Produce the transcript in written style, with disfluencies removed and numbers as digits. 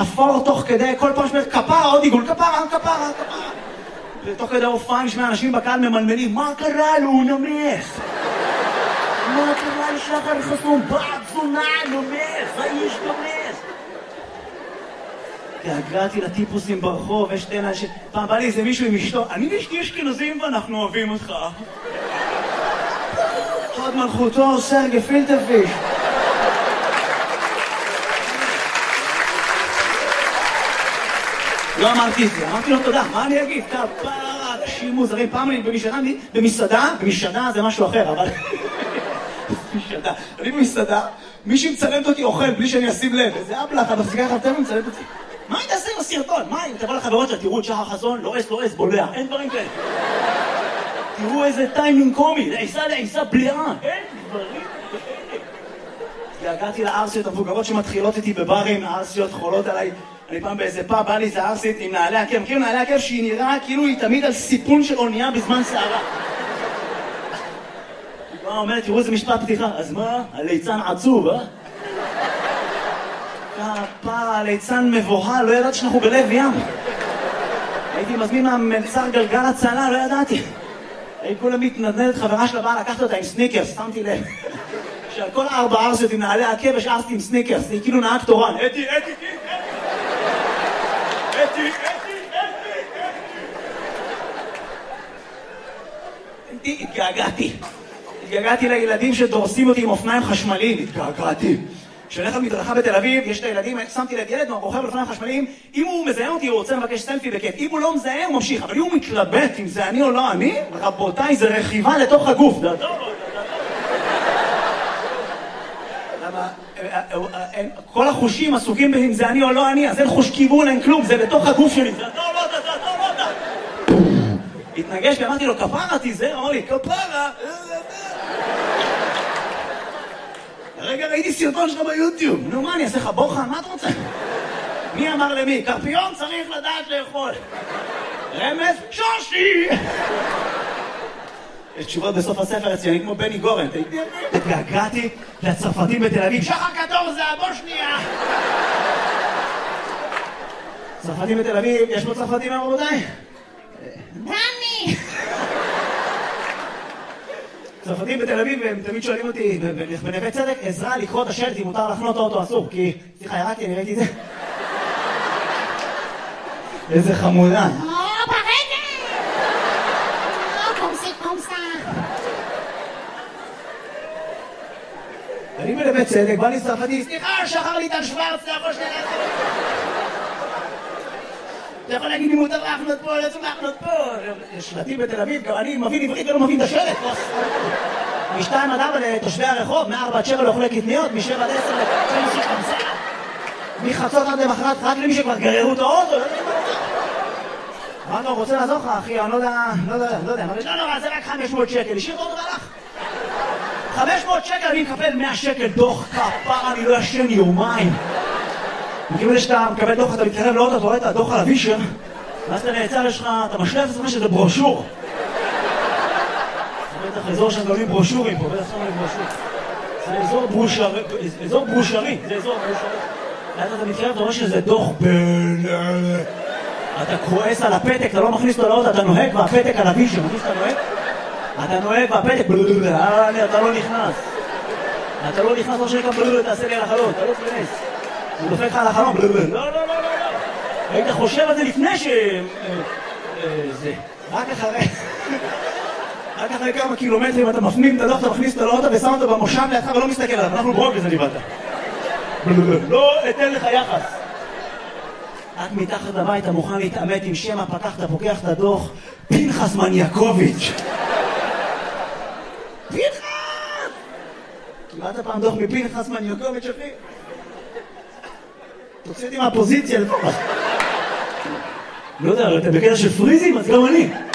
אפור תוך כדי, כל פעם שמעת כפרה, עוד עיגול, כפרה. ותוך כדי ההופעה נשמע אנשים בקהל ממלמלים, מה קרה לו, הוא נמס? מה קרה לשחר חסון? בת זונה, נמס, האיש נמס. התגעגעתי לטיפוסים ברחוב, יש תנה פעם בא לי איזה מישהו עם אשתו, אני ואשתי אשכנזים ואנחנו אוהבים אותך. חוד מלכותו, סרגי פילטרפיש. לא אמרתי את זה, אמרתי לו תודה, מה אני אגיד? כפרה, אנשים מוזרים, פעם אני במסעדה זה משהו אחר, אבל... אני במסעדה, מישהי מצלמת אותי אוכל בלי שאני אשים לב, איזה אבלח, את מפסיקה לך טבע ומצלמת אותי. מה היא תעשה עם הסרטון? מה אם תבוא לחברות שלה, תראו את שחר חסון, לא אס, בולע, אין דברים כאלה. תראו איזה טיימינג קומי, לעיסה בליעה, אין דברים כאלה. הגעתי לארסיות המבוגרות שמתחילות איתי בברים, הארסיות חולות עליי. אני פעם באיזה פאב, בא לי איזה ארסית עם נעלי עקב. מכירים נעלי עקב שהיא נראה כאילו היא תמיד על סיפון של אונייה בזמן שערה. היא אומרת, תראו איזה משפט פתיחה. אז מה? הליצן עצוב, כפרה, הליצן מבוהל, לא ידעתי שאנחנו בלב ים. הייתי מזמין מהמלצר גלגל הצלה, לא ידעתי. הייתי כולה מתנדנדת, חברה שלה באה, לקחת אותה עם סניקרס, שמתי לב. שעל כל 4 ארסיות עם נעלי עקב יש ארסית עם סניקרס, היא כאילו נהג תורן. אתי. התגעגעתי לילדים שדורסים אותי עם אופניים חשמליים, התגעגעתי. כשהולך על מדרכה בתל אביב, יש את הילדים, שמתי לב ילד רוכב על אופניים חשמליים, אם הוא מזהה אותי הוא רוצה לבקש סלפי בכיף, אם הוא לא מזהה הוא ממשיך, אבל אם הוא מתלבט אם זה אני או לא אני, רבותיי, זה רכיבה לתוך הגוף. כל החושים עסוקים אם זה אני או לא אני, אז אין חוש כיוון, אין כלום, זה בתוך הגוף שלי. זה לא. התנגש ואמרתי לו, כפרה תיזהר, אמר לי, כפרה. רגע, ראיתי סרטון שלך ביוטיוב. נו, מה, אני אעשה לך בוחן? מה אתה רוצה? מי אמר למי? קרפיון צריך לדעת לאכול. רמז, שושי! יש תשובות בסוף הספר אצלי, אני כמו בני גורן. התגעגעתי לצרפתים בתל אביב. שחר קטור זה הבושניה! צרפתים בתל אביב, יש פה צרפתים רבותיי? דני! צרפתים בתל אביב, הם תמיד שואלים אותי בנווה צדק, עזרה לקרוא את השלט אם מותר לחנות האוטו אסור, כי... סליחה, ירדתי, אני ראיתי את זה. איזה חמודה. אני בנווה צדק, בא לי צרפתי, סליחה, שחר ליטל שוורץ, אתה יכול שנייה לעשות. אתה יכול להגיד לי מותר להחנות פה, לא צריך להחנות פה. שלטים בתל אביב, גם אני מבין עברית ולא מבין את השלט. מ-2 עד 4 לתושבי הרחוב, מ-4 עד 7 לאוכלי קטניות, מ-7 עד 10 לתושבי חמסה. מחצות עד למחרת, רק למי שכבר גררו את האוטו. מה אתה רוצה לעזור לך, אחי? אני לא יודע. לא, זה רק 500 שקל. השאיר את האוטו והלך. 500 שקל, אני מקבל 100 שקל דוח כפרה, אני לא ישן יומיים. מכיוון שאתה מקבל דוח, אתה מתקרב לאוטו, אתה רואה את הדוח על הווישר, ואז אתה נעצר, יש לך, אתה משלף את זה שזה ברושור. זה בטח אזור שהם גולים ברושורים פה, בטח שמים ברושור. זה אזור ברושרי, זה אזור ברושרי. ואז אתה מתקרב, אתה רואה שזה דוח אתה כועס על הפתק, אתה לא מכניס אותו לאוטו, אתה נוהג והפתק על הווישר, מכניס אתה נוהג? אתה נוהג והפתק, אתה לא נכנס. אתה לא נכנס, לא שנקרא תעשה לי על החלון, אתה לא תכנס. הוא דופק לך על החלום, לא. היית חושב על זה לפני זה. רק אחרי כמה קילומטרים אתה מפנים את הדוח, אתה מכניס אותו לאוטו ושם אותו במושב לידך ולא מסתכל עליו, אנחנו ברוק לזה נבלת. לא אתן לך יחס. את מתחת לבית, אתה מוכן להתאמת עם שם הפתח, אתה פוקח את הדוח, פנחס מניאקוביץ'. פנחס! קיבלת פעם דוח מפנחס מניאקוביץ' אחי? תוציא אותי מהפוזיציה לפחות. לא יודע, אתה בקטע של פריזים, אז גם אני.